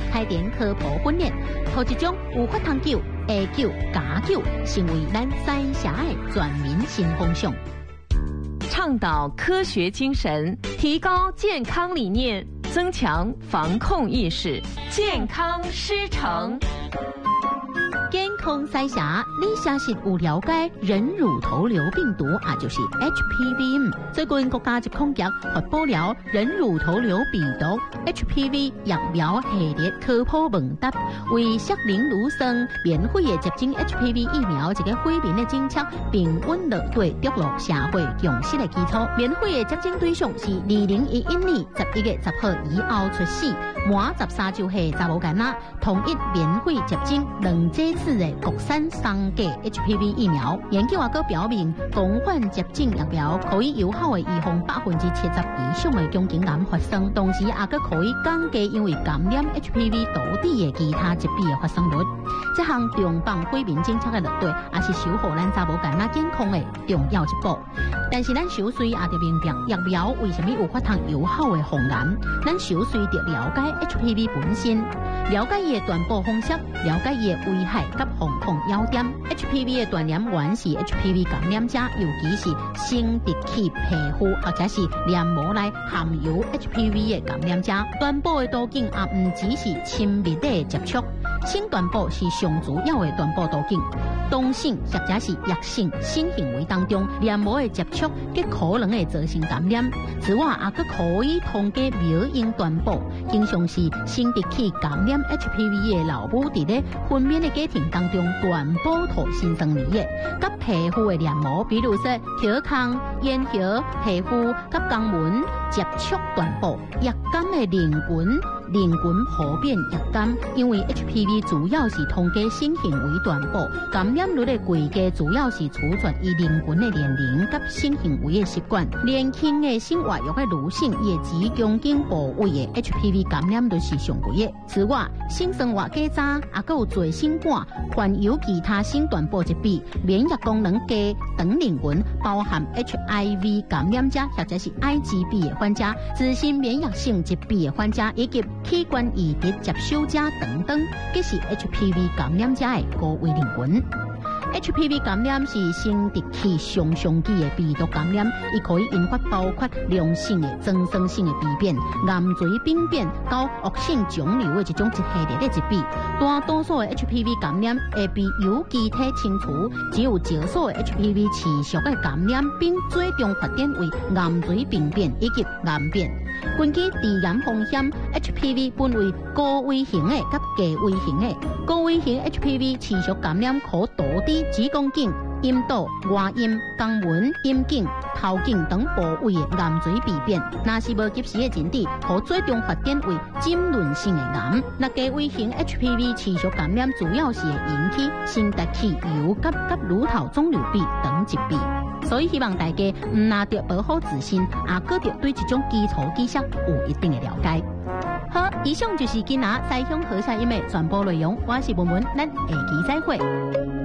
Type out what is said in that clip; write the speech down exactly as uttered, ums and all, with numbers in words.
开展科普训练，头一种有法通救、下救、假救，成为咱三峡的全民新风尚。 倡导科学精神，提高健康理念，增强防控意识，健康师承。 健康三峡，你相信有了解人乳头瘤病毒啊，就是 H P V。最近国家疾控局发布了人乳头瘤病毒 H P V 疫苗系列科普问答，为适龄女生免费的接种 H P V 疫苗一个惠民的政策，并稳落对着落社会共识的基础。免费的接种对象是二零一一年十一月十号以后出世、满十三周岁查某囡仔，统一免费接种两剂次的国产双价 H P V 疫苗。研究也佫表明，同款接种疫苗可以有效的预防百分之七十以上的宫颈癌发生，同时也佫可以降低因为感染 H P V 导致的其他疾病的发生率。这项重磅惠民政策的落地，也是守护咱查某囡仔健康的重要一步。但是咱首先也得明白，疫苗为什么有法通有效的防癌？咱首先得了解 H P V 本身，了解伊的传播方式，了解伊的危害甲防控要点。H P V 的传染源是 H P V 感染者，尤其是生殖器皮肤或者是黏膜内含有 H P V 的感染者。传播的途径也唔只是亲密的接触，性传播是上主要的传播途径。同性或者是异性性行为当中，黏膜的接触，极可能会造成感染。此外，也佫可以通过苗婴传播，经常是生殖器感染 H P V 的老母伫咧分娩的家庭当中传播土新生儿的，甲皮肤的黏膜，比如说口腔、咽喉、皮肤甲肛门接触传播。夜间的人群。人群普遍夜间，因为 H P V 主要是通过性行为传播，感染率的贵价主要是取决于人群的年龄及性行为的习惯。年轻的性活跃的女性，伊的子宫颈部位的 H P V 感染率是上贵的。此外，性生活较早，也佫有做性感，患有其他性传播疾病、免疫功能低等人群，包含 H I V 感染者或者是艾滋病的患者、自身免疫性疾病的患者，以及器官移植接受者等等，皆是 H P V 感染者的高危人群。H P V 感染是生殖器上上期的病毒感染，伊可以引发包括良性的、增生性的病变、癌髓病变到恶性肿瘤的一种一系列的疾病。大多数的 H P V 感染会被有机体清除，只有少数的 H P V 持续的感染，并最终发展为癌髓病变以及癌变。根据致癌风险 ，H P V 分为高危型的甲低危型的。高危型 H P V 持续感染可导致子宫颈、阴道、外阴、肛门、阴茎、头颈等部位的癌髓病变。若是无及时的诊治，可最终发展为浸润性的癌。那低危型 H P V 持续感染，主要是会引起生殖器瘤及及乳头肿瘤病等疾病。所以希望大家唔拿着保护自身，也搁着对这种基础知识有一定的了解。好，以上就是今仔西乡和谐音的全部内容。我是文文，咱下期再会。